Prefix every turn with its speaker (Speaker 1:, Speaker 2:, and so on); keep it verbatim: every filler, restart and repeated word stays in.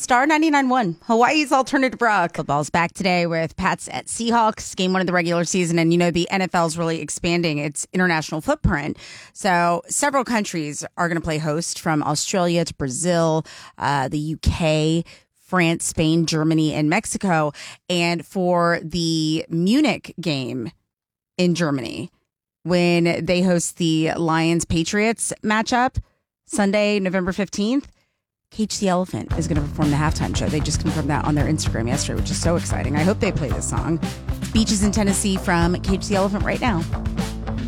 Speaker 1: Star ninety-nine point one, Hawaii's alternative rock. Football's back today with Pats at Seahawks, game one of the regular season. And, you know, the N F L's really expanding its international footprint. So several countries are going to play host, from Australia to Brazil, uh, the U K, France, Spain, Germany, and Mexico. And for the Munich game in Germany, when they host the Lions-Patriots matchup Sunday, November fifteenth, Cage the Elephant is going to perform the halftime show. They just confirmed that on their Instagram yesterday, which is so exciting. I hope they play this song. Beaches in Tennessee from Cage the Elephant right now.